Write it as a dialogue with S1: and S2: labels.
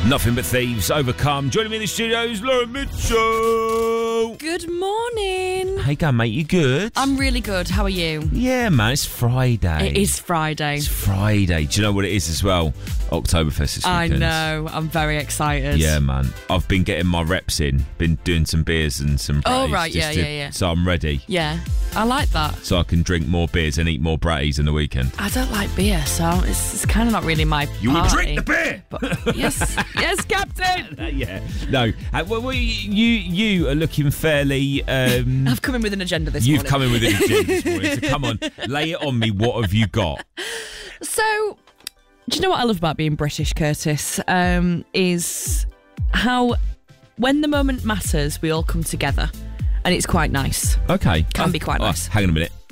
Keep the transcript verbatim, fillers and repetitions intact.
S1: Nothing But Thieves, Overcome. Joining me in the studios, Lauren Mitchell.
S2: Good morning.
S1: Hey, go, mate. You good?
S2: I'm really good. How are you?
S1: Yeah, man. It's Friday.
S2: It is Friday.
S1: It's Friday. Do you know what it is as well? Oktoberfest this weekend.
S2: I know. I'm very excited.
S1: Yeah, man. I've been getting my reps in. Been doing some beers and some
S2: Oh,
S1: bratties
S2: right.
S1: just
S2: Yeah,
S1: to-
S2: yeah, yeah.
S1: So I'm ready.
S2: Yeah. I like that.
S1: So I can drink more beers and eat more bratties in the weekend.
S2: I don't like beer, so it's, it's kind of not really my
S1: You will
S2: party.
S1: drink the beer!
S2: But yes, yes, Captain.
S1: Uh, yeah. No. Uh, well, well, you you are looking fairly... Um,
S2: I've come in with an agenda this
S1: You've
S2: morning.
S1: come in with an agenda this morning, so come on, lay it on me. What have you got?
S2: So, do you know what I love about being British, Curtis? Um, is how when the moment matters, we all come together. And it's quite nice.
S1: Okay.
S2: Can be quite
S1: Oh,
S2: nice.
S1: hang on a minute.